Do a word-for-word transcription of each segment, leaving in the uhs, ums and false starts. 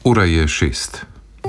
Ura je šest.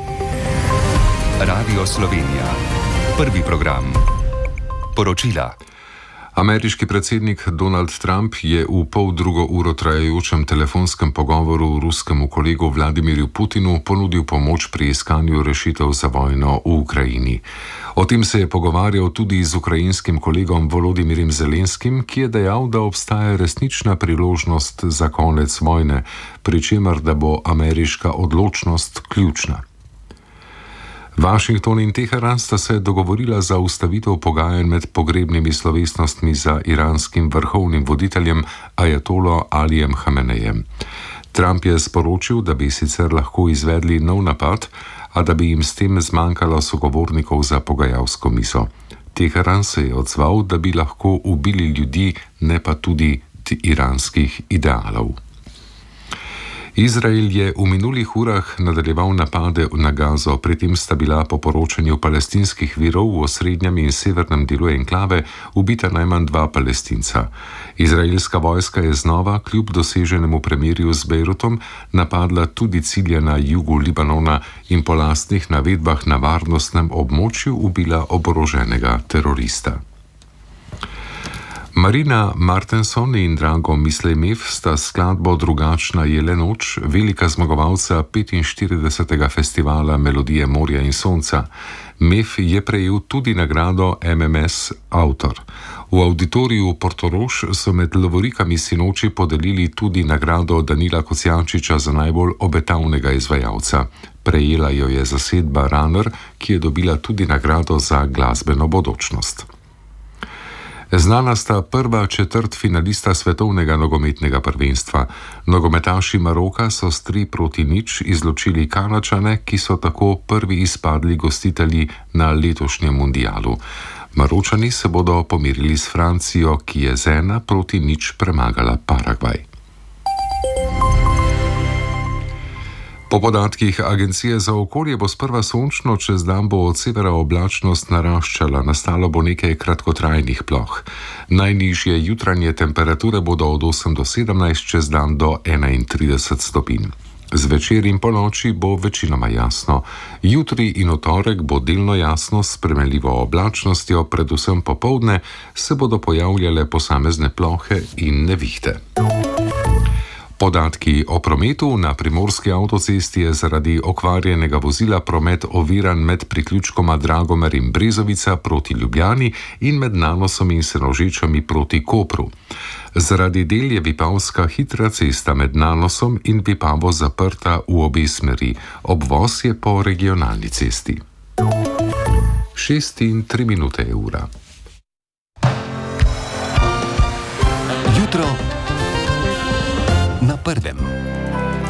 Radio Slovenija. Prvi program. Poročila. Ameriški predsednik Donald Trump je v pol drugo uro trajajočem telefonskem pogovoru ruskemu kolegu Vladimirju Putinu ponudil pomoč pri iskanju rešitev za vojno v Ukrajini. O tem se je pogovarjal tudi z ukrajinskim kolegom Volodimirjem Zelenskim, ki je dejal, da obstaja resnična priložnost za konec vojne, pri čemer da bo ameriška odločnost ključna. Washington in Teheran sta se dogovorila za ustavitev pogajanj med pogrebnimi slovesnostmi za iranskim vrhovnim voditeljem ajatolo Alijem Hamenejem. Trump je sporočil, da bi sicer lahko izvedli nov napad, a da bi jim s tem zmanjkalo sogovornikov za pogajalsko mizo. Teheran se je odzval, da bi lahko ubili ljudi, ne pa tudi iranskih idealov. Izrael je v minulih urah nadaljeval napade na Gazo, pri tem sta bila po poročanju palestinskih virov v osrednjem in severnem delu enklave ubita najmanj dva Palestinca. Izraelska vojska je znova, kljub doseženemu premirju z Bejrutom, napadla tudi cilje na jugu Libanona in po lastnih navedbah na varnostnem območju ubila oboroženega terorista. Marina Martenson in Drago Mislemev sta skladbo Drugačna je le noč velika zmagovalca petinštiridesetega festivala Melodije morja in sonca. Mev je prejel tudi nagrado M M S Avtor. V avditoriju Portorož so med lovorikami sinoči podelili tudi nagrado Danila Kocijančiča za najbolj obetavnega izvajalca. Prejela jo je zasedba Runner, ki je dobila tudi nagrado za glasbeno bodočnost. Znana sta prva četrt finalista svetovnega nogometnega prvenstva. Nogometaši Maroka so s tri proti nič izločili Kanačane, ki so tako prvi izpadli gostitelji na letošnjem mundialu. Maročani se bodo pomirili s Francijo, ki je z ena proti nič premagala Paragvaj. Po podatkih Agencije za okolje bo sprva sončno, čez dan bo od severa oblačnost naraščala, nastalo bo nekaj kratkotrajnih ploh. Najnižje jutranje temperature bodo od osem do sedemnajst, čez dan do enaintrideset stopinj. Zvečer in ponoči bo večinoma jasno. Jutri in v torek bo delno jasno s spremenljivo oblačnostjo, predvsem popoldne se bodo pojavljale posamezne plohe in nevihte. Podatki o prometu. Na primorski avtocesti je zaradi okvarjenega vozila promet oviran med priključkoma Dragomer in Brezovica proti Ljubljani in med Nanosom in Senožečami proti Kopru. Zaradi del je vipavska hitra cesta med Nanosom in Vipavo zaprta v obe smeri. Obvoz je po regionalni cesti. Šest in tri minute je ura. Jutro